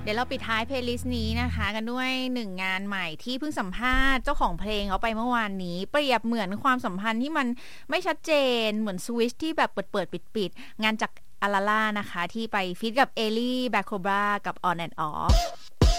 เดี๋ยวเราปิดท้ายเพลย์ลิสต์นี้นะคะกันด้วย1งานใหม่ที่เพิ่งสัมภาษณ์เจ้าของเพลงเขาไปเมื่อวานนี้เปรียบเหมือนความสัมพันธ์ที่มันไม่ชัดเจนเหมือนสวิตช์ที่แบบเปิดปิดงานจากอาราล่านะคะที่ไปฟีดกับเอลี่แบคโคบรากับ On and Off